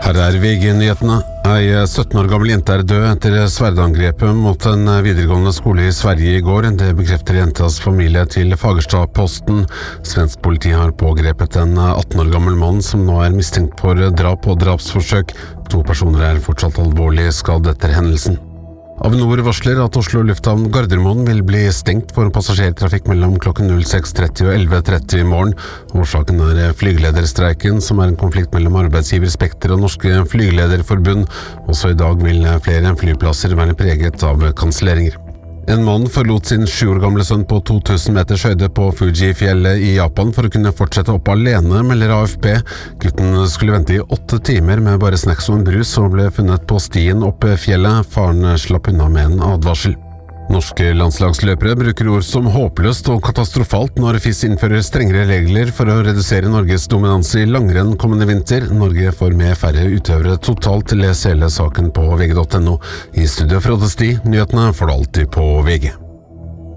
Her VG-nyhetene. Ei 17 år gammel jente død etter sverdangrepet mot en videregående skole i Sverige i går. Det bekrefter jentas familie til Fagersta-Posten. Svensk politi har pågrepet en 18 år gammel mann som nå mistenkt for drap og drapsforsøk. 2 personer fortsatt alvorlig skadd etter hendelsen. Avinor varsler at Oslo lufthavn Gardermoen vil bli stengt for passasjertrafikk mellom klokken 06:30 og 11:30 i morgen. Årsaken flygelederstreiken, som en konflikt mellom arbeidsgiver Spekter og Norske Flygelederforbund. Også i dag vil flere flyplasser være preget av kanselleringer. En mann forlot sin 7 år gamle sønn på 2000 meters høyde på Fuji-fjellet i Japan for å kunne fortsette opp alene, melder AFP. Gutten skulle vente i 8 timer med bare snacks og en brus, og ble funnet på stien opp fjellet. Faren slapp unna med en advarsel. Norske landslagsløpere bruker ord som håpløst og katastrofalt når FIS innfører strengere regler for å redusere Norges dominans i langrenn kommende vinter. Norge får med færre utøvere totalt. Les hele saken på vg.no. I studio Frode Sti, nyhetene får du alltid på VG.